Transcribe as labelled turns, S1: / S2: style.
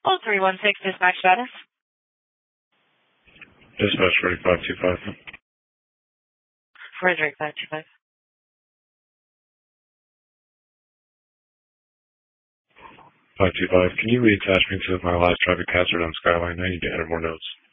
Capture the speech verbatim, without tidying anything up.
S1: Oh, three one six, dispatch status.
S2: Dispatch ready five two five.
S1: Frederick five two five.
S2: five two five, can you reattach me to my last traffic hazard on Skyline? I need to enter more notes.